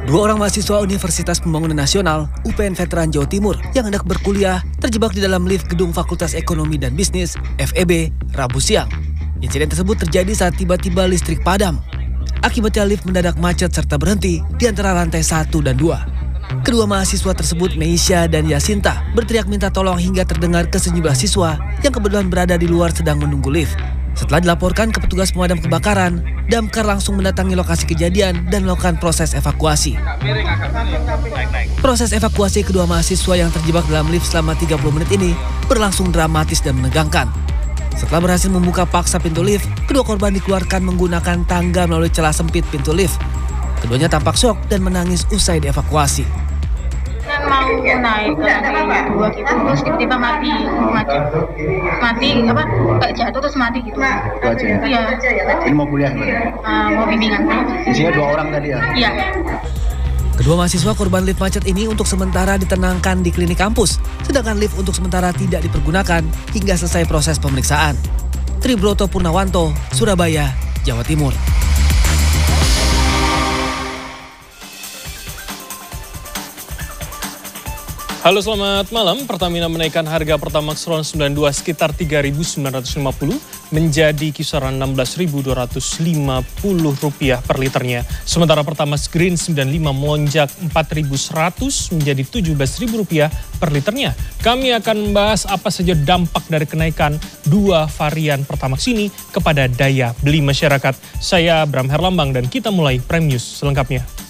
Dua orang mahasiswa Universitas Pembangunan Nasional, UPN Veteran Jawa Timur, yang hendak berkuliah terjebak di dalam lift gedung Fakultas Ekonomi dan Bisnis, FEB, Rabu siang. Insiden tersebut terjadi saat tiba-tiba listrik padam. Akibatnya lift mendadak macet serta berhenti di antara lantai 1 dan 2. Kedua mahasiswa tersebut, Meisha dan Yasinta, berteriak minta tolong hingga terdengar ke sejumlah siswa yang kebetulan berada di luar sedang menunggu lift. Setelah dilaporkan ke petugas pemadam kebakaran, damkar langsung mendatangi lokasi kejadian dan melakukan proses evakuasi. Proses evakuasi kedua mahasiswa yang terjebak dalam lift selama 30 menit ini berlangsung dramatis dan menegangkan. Setelah berhasil membuka paksa pintu lift, kedua korban dikeluarkan menggunakan tangga melalui celah sempit pintu lift. Keduanya tampak syok dan menangis usai dievakuasi. Kan mau naik ke lantai 2 gitu, terus tiba-tiba mati apa kayak jatuh terus mati gitu. Itu aja ya? Iya. Ini mau kuliah? Mau bimbingan. Isinya 2 orang tadi ya? Iya. Kedua mahasiswa korban lift macet ini untuk sementara ditenangkan di klinik kampus, sedangkan lift untuk sementara tidak dipergunakan hingga selesai proses pemeriksaan. Tribroto Purnawanto, Surabaya, Jawa Timur. Halo, selamat malam. Pertamina menaikkan harga Pertamax RON 92 sekitar Rp3.950 menjadi kisaran Rp16.250 per liternya. Sementara Pertamax Green 95 melonjak Rp4.100 menjadi Rp17.000 per liternya. Kami akan membahas apa saja dampak dari kenaikan dua varian Pertamax ini kepada daya beli masyarakat. Saya Bram Herlambang dan kita mulai Prime News selengkapnya.